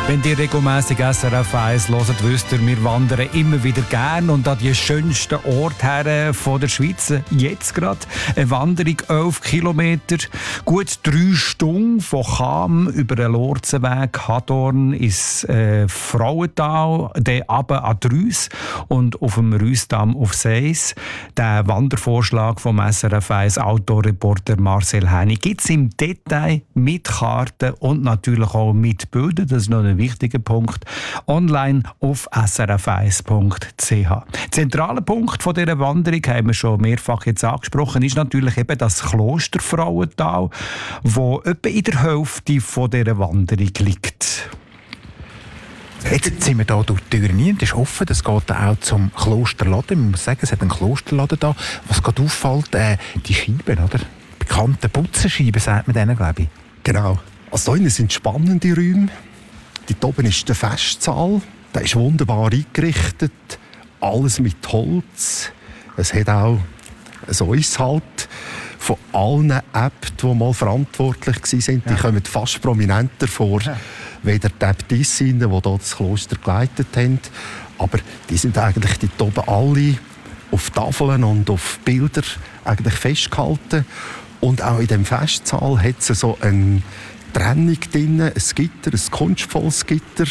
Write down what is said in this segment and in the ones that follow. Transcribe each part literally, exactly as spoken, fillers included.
Wenn ihr regelmässig S R F eins hört, wisst ihr, wir wandern immer wieder gern und an die schönsten Orte her von der Schweiz. Jetzt gerade eine Wanderung elf Kilometer, gut drei Stunden von Cham über den Lorzenweg, Hadorn ins äh, Frauental, dann runter an die Rüss und auf dem Rüssdamm auf Seis. Der Wandervorschlag vom S R F eins Outdoor-Reporter Marcel Häni gibt es im Detail mit Karten und natürlich auch mit Bildern. Das ist noch ein wichtiger Punkt. Online auf s r f eins punkt c h. Zentraler Punkt von dieser Wanderung, haben wir schon mehrfach jetzt angesprochen, ist natürlich eben das Kloster Frauental, wo etwa in der Hälfte von dieser Wanderung liegt. Jetzt sind wir hier durch die Tür rein. Das ist offen. Das geht auch zum Klosterladen. Man muss sagen, es hat einen Klosterladen da. Was gerade auffällt, äh, die Scheiben, oder? Bekannte Putzenscheiben, sagt man denen, glaube ich. Genau. Also hier sind spannende Räume. Dort oben ist der Festsaal. Der ist wunderbar eingerichtet. Alles mit Holz. Es hat auch ein Eis halt von allen Äbten, die mal verantwortlich waren. Die ja. kommen fast prominenter vor, ja. weder die Äbtissinnen, die hier das Kloster geleitet haben. Aber die sind eigentlich dort oben alle auf Tafeln und auf Bilder eigentlich festgehalten. Und auch in dem Festsaal hat es so eine Trennung drin, ein Gitter, ein kunstvolles Gitter.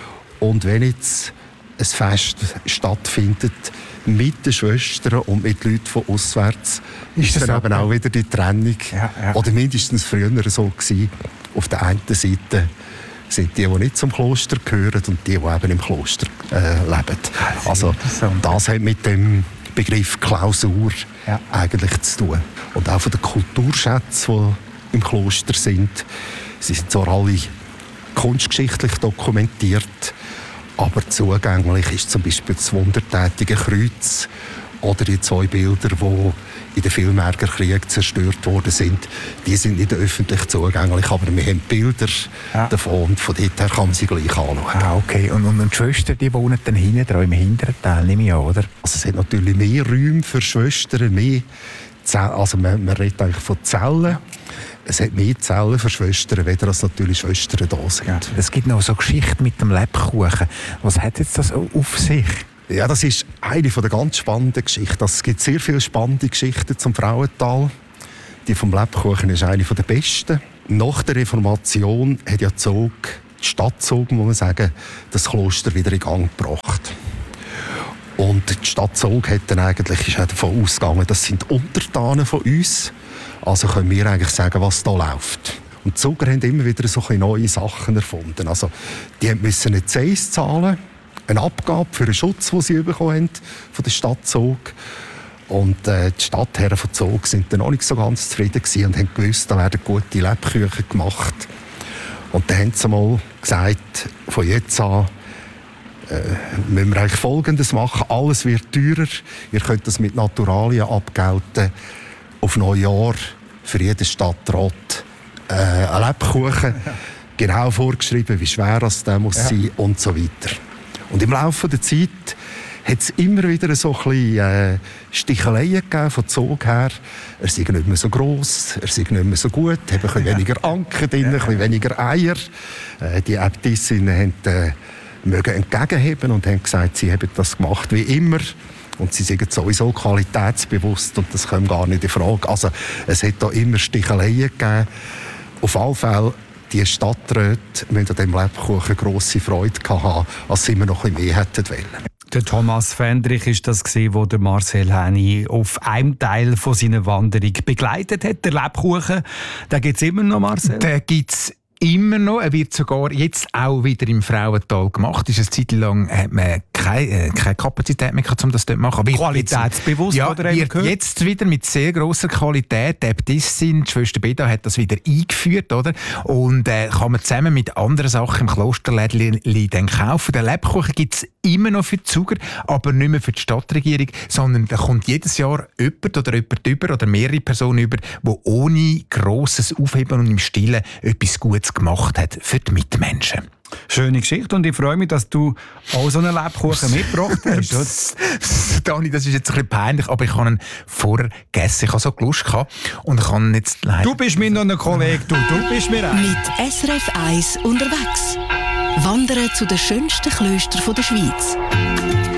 Und wenn jetzt ein Fest stattfindet mit den Schwestern und mit Leuten von auswärts, ist dann eben auch wieder die Trennung. Ja, ja. Oder mindestens früher so gewesen. Auf der einen Seite sind die, die nicht zum Kloster gehören und die, die eben im Kloster äh, leben. Also das hat mit dem Begriff Klausur ja. eigentlich zu tun. Und auch von den Kulturschätzen, die im Kloster sind, sie sind zwar alle kunstgeschichtlich dokumentiert, aber zugänglich ist zum Beispiel das wundertätige Kreuz oder die zwei Bilder, die in den Villmerger Krieg zerstört worden sind. Die sind nicht öffentlich zugänglich, aber wir haben Bilder ja. davon und von dort her kann man sie gleich anschauen. Ah, okay. Und, und die Schwestern, die wohnen dann hinten dran, im hinteren Teil, nehme ich an, oder? Also es hat natürlich mehr Räume für Schwestern, mehr Zell- also man, man redet eigentlich von Zellen. Es hat mehr Zellen für Schwestern, weder als natürlich Schwestern da sind. Ja. Es gibt noch so eine Geschichte mit dem Lebkuchen. Was hat jetzt das auf sich? Ja, das ist eine der ganz spannenden Geschichten. Es gibt sehr viele spannende Geschichten zum Frauental. Die vom Lebkuchen ist eine der besten. Nach der Reformation hat ja Zog, die Stadt Zog, muss man sagen, das Kloster wieder in Gang gebracht. Und die Stadt Zog hat dann eigentlich, ist davon ausgegangen, das sind Untertanen von uns. Also können wir eigentlich sagen, was da läuft. Und die Zoger haben immer wieder so neue Sachen erfunden. Also, die mussten einen Zins zahlen, eine Abgabe für einen Schutz, den sie bekommen haben von der Stadt Zog. Und äh, die Stadtherren von Zog sind dann auch nicht so ganz zufrieden gewesen und haben gewusst, da werden gute Lebkuchen gemacht. Und dann haben sie mal gesagt, von jetzt an äh, müssen wir eigentlich Folgendes machen. Alles wird teurer. Ihr könnt das mit Naturalien abgelten. Auf Neujahr für jeden Stadtrat äh, ein Lebkuchen. Genau vorgeschrieben, wie schwer das der muss ja. sein und so weiter. Und im Laufe der Zeit hat es immer wieder so ein bisschen äh, Sticheleien gegeben von Zog her. Er sei nicht mehr so gross, er sei nicht mehr so gut, haben ein bisschen ja. weniger Anken drin, ja. ein bisschen weniger Eier. Äh, die Äbtissinnen haben äh, mögen entgegenheben und haben gesagt, sie haben das gemacht wie immer. Und sie sind sowieso qualitätsbewusst und das kommt gar nicht in Frage. Also es hat da immer Sticheleien gegeben. Auf alle Fälle, die Stadträte müssen an diesem Lebkuchen grosse Freude haben, als sie immer noch ein bisschen mehr hätten wollen. Der Thomas Fendrich war das, wo der Marcel Häni auf einem Teil von seiner Wanderung begleitet hat. Der Lebkuchen, den gibt es immer noch, Marcel? Den gibt's immer noch. Er wird sogar jetzt auch wieder im Frauental gemacht. Ist eine Zeit lang hat man keine, äh, keine Kapazität mehr, um das dort zu machen. Wird qualitätsbewusst, ja, oder? Wird jetzt wieder mit sehr grosser Qualität. Die Äbtissin, die Schwester Beda, hat das wieder eingeführt, oder? Und äh, kann man zusammen mit anderen Sachen im Klosterlädchen dann kaufen. Den Lebkuchen gibt es immer noch für die Zuger, aber nicht mehr für die Stadtregierung, sondern da kommt jedes Jahr jemand oder jemand über oder mehrere Personen über, die ohne grosses Aufheben und im Stillen etwas Gutes gemacht hat für die Mitmenschen. Schöne Geschichte und ich freue mich, dass du auch so einen Lebkuchen mitgebracht hast. Dani, das ist jetzt ein bisschen peinlich, aber ich habe ihn vorher gegessen. Ich hatte so Lust gehabt und ich kann jetzt leider... Du bist mir noch ein Kollege, du, du bist mir ein. Mit S R F eins unterwegs. Wandern zu den schönsten Klöstern der Schweiz.